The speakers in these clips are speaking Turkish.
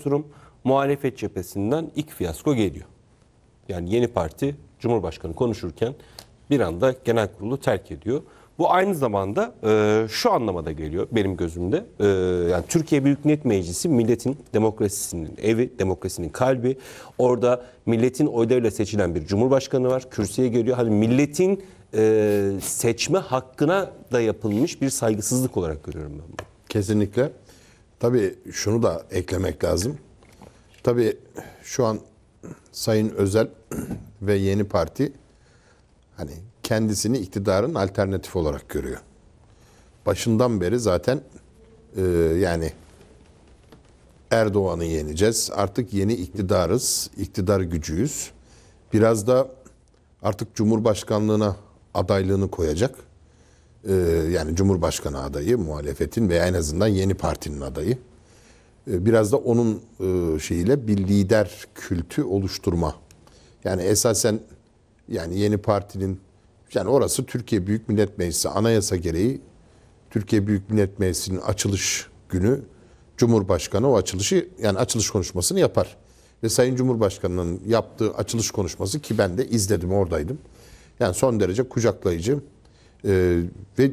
durum. Muhalefet cephesinden ilk fiyasko geliyor. Yani yeni parti Cumhurbaşkanı konuşurken bir anda genel kurulu terk ediyor. Bu aynı zamanda şu anlamada geliyor benim gözümde. Yani Türkiye Büyük Millet Meclisi milletin demokrasisinin evi, demokrasinin kalbi. Orada milletin oylarıyla seçilen bir cumhurbaşkanı var. Kürsüye geliyor. Hani milletin seçme hakkına da yapılmış bir saygısızlık olarak görüyorum ben bunu. Kesinlikle. Tabii şunu da eklemek lazım. Tabii şu an Sayın Özel ve yeni parti hani kendisini iktidarın alternatif olarak görüyor. Başından beri zaten yani Erdoğan'ı yeneceğiz. Artık yeni iktidarız, iktidar gücüyüz. Biraz da artık Cumhurbaşkanlığına adaylığını koyacak. Yani Cumhurbaşkanı adayı, muhalefetin veya en azından yeni partinin adayı. Biraz da onun şeyiyle bir lider kültü oluşturma. Yani esasen yani yeni partinin, yani orası Türkiye Büyük Millet Meclisi, anayasa gereği Türkiye Büyük Millet Meclisi'nin açılış günü Cumhurbaşkanı o açılışı, yani açılış konuşmasını yapar. Ve Sayın Cumhurbaşkanı'nın yaptığı açılış konuşması, ki ben de izledim, oradaydım. Yani son derece kucaklayıcı ve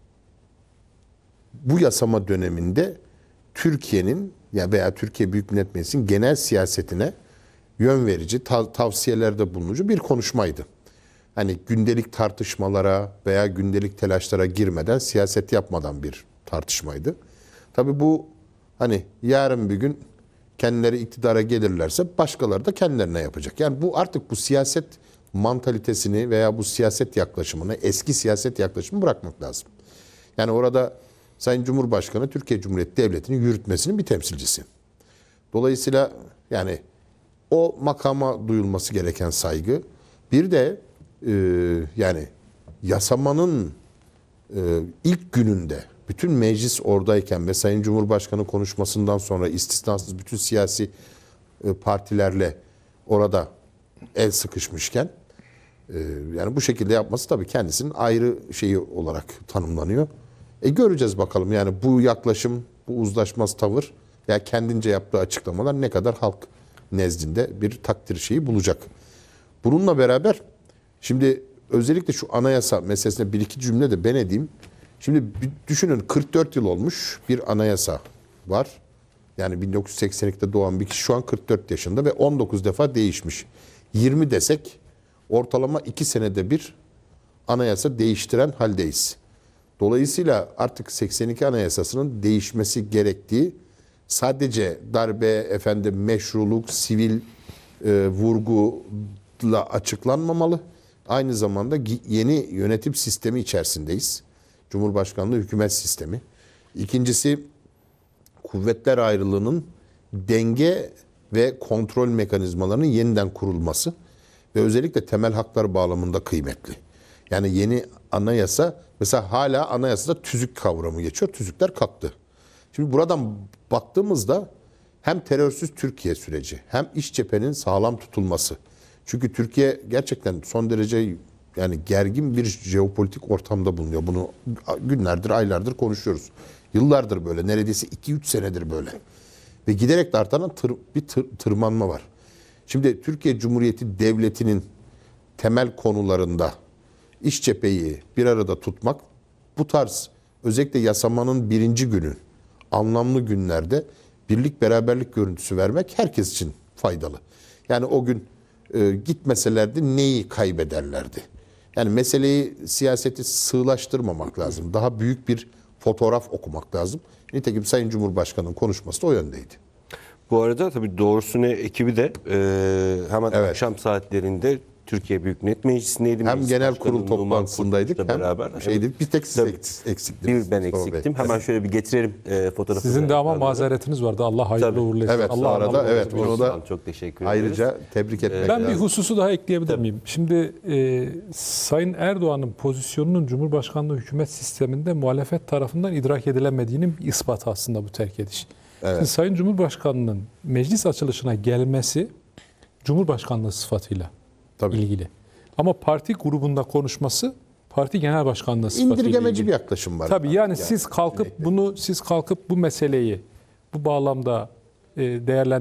bu yasama döneminde Türkiye'nin veya Türkiye Büyük Millet Meclisi'nin genel siyasetine yön verici, tavsiyelerde bulunucu bir konuşmaydı. Hani gündelik tartışmalara veya gündelik telaşlara girmeden, siyaset yapmadan bir tartışmaydı. Tabii bu hani yarın bir gün kendileri iktidara gelirlerse başkaları da kendilerine yapacak. Yani bu artık bu siyaset mantalitesini veya bu siyaset yaklaşımını, eski siyaset yaklaşımını bırakmak lazım. Yani orada Sayın Cumhurbaşkanı Türkiye Cumhuriyeti Devleti'nin yürütmesinin bir temsilcisi. Dolayısıyla yani o makama duyulması gereken saygı. Bir de yani yasamanın ilk gününde bütün meclis oradayken ve Sayın Cumhurbaşkanı konuşmasından sonra istisnasız bütün siyasi partilerle orada el sıkışmışken yani bu şekilde yapması tabii kendisinin ayrı şeyi olarak tanımlanıyor. Göreceğiz bakalım yani bu yaklaşım, bu uzlaşmaz tavır veya kendince yaptığı açıklamalar ne kadar halk nezdinde bir takdir şeyi bulacak. Bununla beraber şimdi özellikle şu anayasa meselesine bir iki cümle de ben edeyim. Şimdi düşünün, 44 yıl olmuş bir anayasa var. Yani 1982'de doğan bir kişi şu an 44 yaşında ve 19 defa değişmiş. 20 desek ortalama 2 senede bir anayasa değiştiren haldeyiz. Dolayısıyla artık 82 Anayasası'nın değişmesi gerektiği sadece darbe, meşruluk, sivil vurguyla açıklanmamalı. Aynı zamanda yeni yönetim sistemi içerisindeyiz. Cumhurbaşkanlığı hükümet sistemi. İkincisi, kuvvetler ayrılığının denge ve kontrol mekanizmalarının yeniden kurulması ve özellikle temel haklar bağlamında kıymetli. Yani yeni anayasa, mesela hala anayasada tüzük kavramı geçiyor. Tüzükler kalktı. Şimdi buradan baktığımızda hem terörsüz Türkiye süreci hem iç cephenin sağlam tutulması. Çünkü Türkiye gerçekten son derece yani gergin bir jeopolitik ortamda bulunuyor. Bunu günlerdir, aylardır konuşuyoruz. Yıllardır böyle, neredeyse 2-3 senedir böyle. Ve giderek de artan bir tırmanma var. Şimdi Türkiye Cumhuriyeti Devleti'nin temel konularında iç cepheyi bir arada tutmak, bu tarz özellikle yasamanın birinci günü, anlamlı günlerde birlik beraberlik görüntüsü vermek herkes için faydalı. Yani o gün gitmeselerdi neyi kaybederlerdi? Yani meseleyi, siyaseti sığlaştırmamak lazım. Daha büyük bir fotoğraf okumak lazım. Nitekim Sayın Cumhurbaşkanı'nın konuşması da o yöndeydi. Bu arada tabii Doğrusu Ne ekibi de hemen Evet. akşam saatlerinde Türkiye Büyük Millet Meclisi'ndeydim. Hem genel kurul toplantısındaydık hem şeydi, bir tek siz eksiktiniz. Bir ben eksiktim. Hemen şöyle bir getirelim fotoğrafı. Sizin de ama mazeretiniz vardı. Allah hayırlı uğurlu etsin. Evet, Allah arada evet, onu da çok teşekkür ederiz. ayrıca tebrik etmek Ben lazım. bir hususu daha ekleyebilir miyim? Şimdi Sayın Erdoğan'ın pozisyonunun Cumhurbaşkanlığı hükümet sisteminde muhalefet tarafından idrak edilemediğinin bir ispatı aslında bu terk ediş. Evet. Şimdi Sayın Cumhurbaşkanı'nın meclis açılışına gelmesi Cumhurbaşkanlığı sıfatıyla ilgili. Ama parti grubunda konuşması parti genel başkanlığı sıfatıyla İndirgemeci ilgili. bir yaklaşım var. Tabii yani siz kalkıp bu meseleyi bu bağlamda değerlendirmek